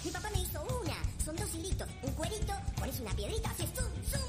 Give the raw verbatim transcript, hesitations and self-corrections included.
Mi papá me hizo una. Son dos hilitos, un cuerito, pones una piedrita, haces zoom, zoom.